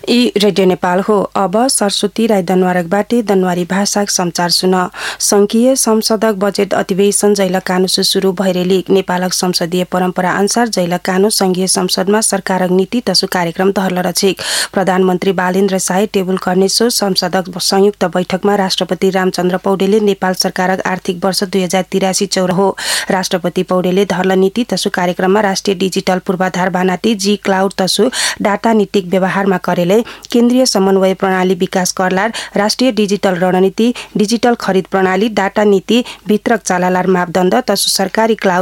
ई radio Nepal हो। अब सरस्वती राई दनवारकबाटे दनवारी भाषा समाचार सुन। संघीय संसदक बजेट अधिवेशन जैल कानुसु शुरू भइरेली नेपालक संसदीय परम्परा अनुसार जैल कानु संघीय संसदमा सरकारक नीति तसु कार्यक्रम धरल रछिक। प्रधानमन्त्री बालेन्द्र शाही टेबुल कर्नेसो संसदक संयुक्त बैठकमा राष्ट्रपति रामचन्द्र पौडेलले नेपाल सरकारक आर्थिक वर्ष 2083-84 हो। राष्ट्रपति पौडेलले धरल नीति तसु कार्यक्रममा राष्ट्रिय डिजिटल पूर्वाधार बानाती जी क्लाउड तसु डाटा नीतिक व्यवहारमा करेले केन्द्रीय समन्वय प्रणाली विकास करलार राष्ट्रिय डिजिटल रणनीति डिजिटल खरिद प्रणाली डाटा नीति वितरक चालालार मापदण्ड तसु सरकारी क्लाउड